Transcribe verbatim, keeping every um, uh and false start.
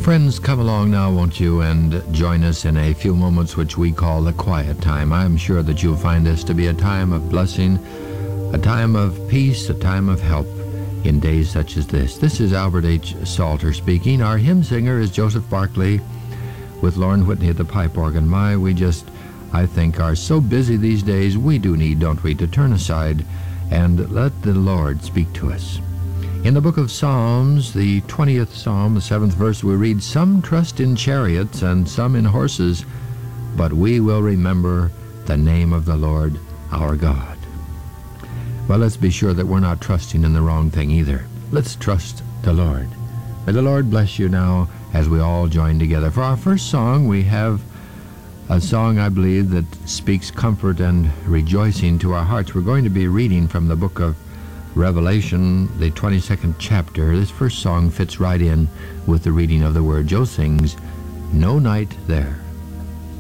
Friends, come along now, won't you, and join us in a few moments which we call the quiet time. I'm sure that you'll find this to be a time of blessing, a time of peace, a time of help in days such as this. This is Albert H. Salter speaking. Our hymn singer is Joseph Barkley with Lauren Whitney at the pipe organ. My, we just, I think, are so busy these days, we do need, don't we, to turn aside and let the Lord speak to us. In the book of Psalms, the twentieth Psalm, the seventh verse, we read, "Some trust in chariots and some in horses, but we will remember the name of the Lord our God." Well, let's be sure that we're not trusting in the wrong thing either. Let's trust the Lord. May the Lord bless you now as we all join together. For our first song, we have a song, I believe, that speaks comfort and rejoicing to our hearts. We're going to be reading from the book of Revelation, the twenty-second chapter. This first song fits right in with the reading of the Word. Joe sings, "No Night There."